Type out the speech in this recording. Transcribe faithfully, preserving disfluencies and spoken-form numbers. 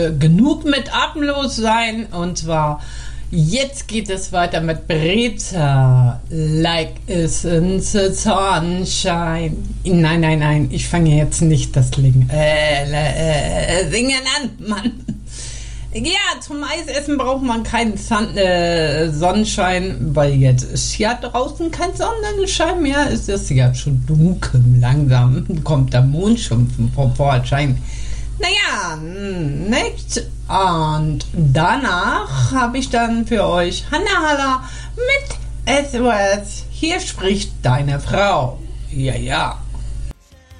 äh, genug mit atemlos sein. Und zwar, jetzt geht es weiter mit Breza. Like is in the sunshine. Nein, nein, nein, ich fange jetzt nicht das Singen, äh, äh, Singen an, Mann. Ja, zum Eisessen braucht man keinen Sun, äh, Sonnenschein, weil jetzt ist ja draußen kein Sonnenschein mehr. Es ist ja schon dunkel, langsam kommt der Mond schon vom Vorschein. Naja, nicht. Und danach habe ich dann für euch Hanna Haller mit S O S. Hier spricht deine Frau. Ja, ja.